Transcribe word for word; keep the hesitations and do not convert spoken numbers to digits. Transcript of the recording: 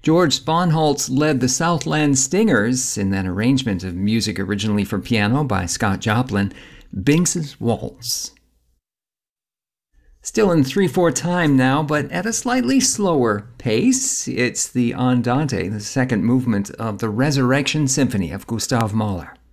George Sponholtz led the Southland Stingers in that arrangement of music originally for piano by Scott Joplin, Binks's Waltz. Still in three four time now, but at a slightly slower pace, it's the Andante, the second movement of the Resurrection Symphony of Gustav Mahler.